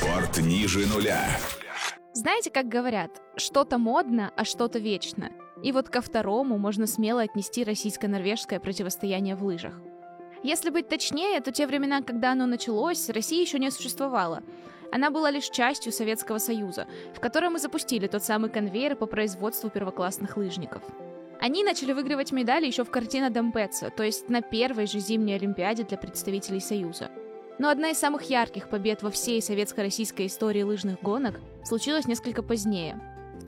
Спорт ниже нуля. Знаете, как говорят, что-то модно, а что-то вечно. И вот ко второму можно смело отнести российско-норвежское противостояние в лыжах. Если быть точнее, то те времена, когда оно началось, России еще не существовало. Она была лишь частью Советского Союза, в котором мы запустили тот самый конвейер по производству первоклассных лыжников. Они начали выигрывать медали еще в Кортина д'Ампеццо, то есть на первой же зимней Олимпиаде для представителей Союза. Но одна из самых ярких побед во всей советско-российской истории лыжных гонок случилась несколько позднее, в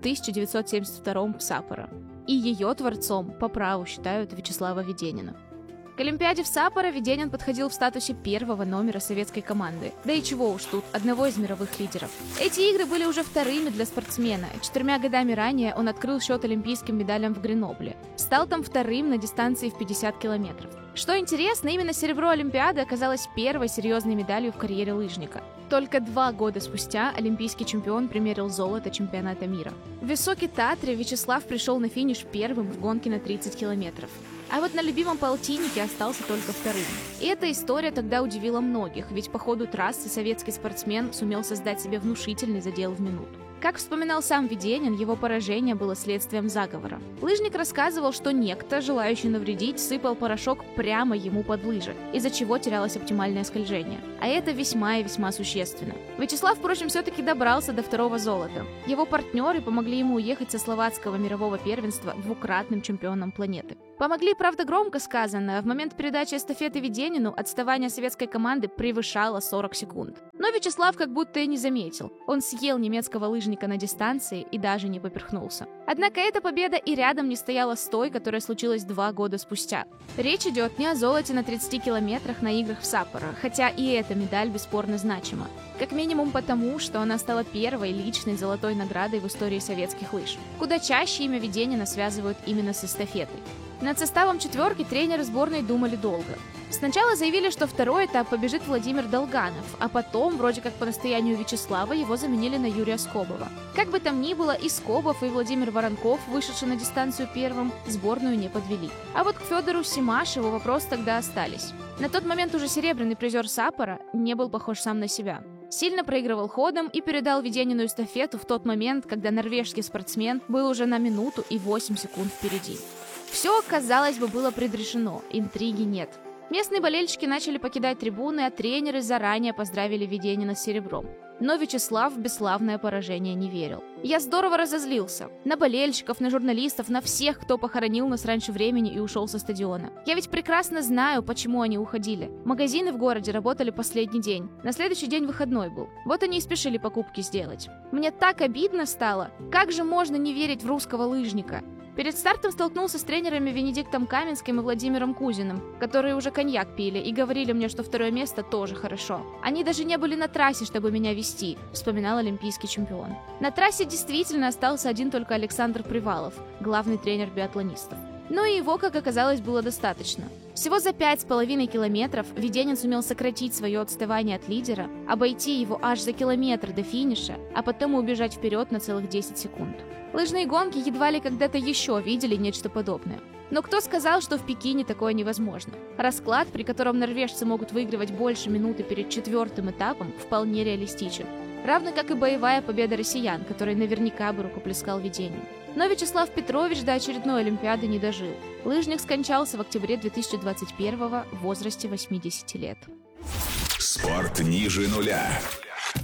1972 в Саппоро. И ее творцом по праву считают Вячеслава Веденина. К Олимпиаде в Саппоро Веденин подходил в статусе первого номера советской команды. Да и чего уж тут, одного из мировых лидеров. Эти игры были уже вторыми для спортсмена. 4 годами ранее он открыл счет олимпийским медалям в Гренобле. Стал там вторым на дистанции в 50 километров. Что интересно, именно серебро Олимпиады оказалось первой серьезной медалью в карьере лыжника. Только 2 года спустя олимпийский чемпион примерил золото чемпионата мира. В Высокой Татре Вячеслав пришел на финиш первым в гонке на 30 километров. А вот на любимом полтиннике остался только вторым. И эта история тогда удивила многих, ведь по ходу трассы советский спортсмен сумел создать себе внушительный задел в минуту. Как вспоминал сам Веденин, его поражение было следствием заговора. Лыжник рассказывал, что некто, желающий навредить, сыпал порошок прямо ему под лыжи, из-за чего терялось оптимальное скольжение. А это весьма и весьма существенно. Вячеслав, впрочем, все-таки добрался до второго золота. Его партнеры помогли ему уехать со словацкого мирового первенства двукратным чемпионом планеты. Помогли, правда, громко сказано. В момент передачи эстафеты Веденину отставание советской команды превышало 40 секунд. Но Вячеслав как будто и не заметил. Он съел немецкого лыжника на дистанции и даже не поперхнулся. Однако эта победа и рядом не стояла с той, которая случилась 2 года спустя. Речь идет не о золоте на 30 километрах на играх в Саппоро, хотя и эта медаль бесспорно значима. Как минимум потому, что она стала первой личной золотой наградой в истории советских лыж. Куда чаще имя Веденина связывают именно с эстафетой. Над составом четверки тренеры сборной думали долго. Сначала заявили, что второй этап побежит Владимир Долганов, а потом, вроде как по настоянию Вячеслава, его заменили на Юрия Скобова. Как бы там ни было, и Скобов, и Владимир Воронков, вышедший на дистанцию первым, сборную не подвели. А вот к Федору Симашеву вопрос тогда остались. На тот момент уже серебряный призер Саппоро не был похож сам на себя. Сильно проигрывал ходом и передал Веденину эстафету в тот момент, когда норвежский спортсмен был уже на минуту и 8 секунд впереди. Все, казалось бы, было предрешено, интриги нет. Местные болельщики начали покидать трибуны, а тренеры заранее поздравили Веденина с серебром. Но Вячеслав в бесславное поражение не верил. Я здорово разозлился. На болельщиков, на журналистов, на всех, кто похоронил нас раньше времени и ушел со стадиона. Я ведь прекрасно знаю, почему они уходили. Магазины в городе работали последний день. На следующий день выходной был. Вот они и спешили покупки сделать. Мне так обидно стало. Как же можно не верить в русского лыжника? Перед стартом столкнулся с тренерами Венедиктом Каменским и Владимиром Кузиным, которые уже коньяк пили и говорили мне, что второе место тоже хорошо. Они даже не были на трассе, чтобы меня вести, вспоминал олимпийский чемпион. На трассе действительно остался один только Александр Привалов, главный тренер биатлонистов. Но и его, как оказалось, было достаточно. Всего за 5,5 километров Веденин сумел сократить свое отставание от лидера, обойти его аж за километр до финиша, а потом убежать вперед на целых 10 секунд. Лыжные гонки едва ли когда-то еще видели нечто подобное. Но кто сказал, что в Пекине такое невозможно? Расклад, при котором норвежцы могут выигрывать больше минуты перед 4-м этапом, вполне реалистичен. Равно как и боевая победа россиян, который наверняка бы рукоплескал Веденину. Но Вячеслав Петрович до очередной Олимпиады не дожил. Лыжник скончался в октябре 2021 в возрасте 80 лет. Спорт ниже нуля.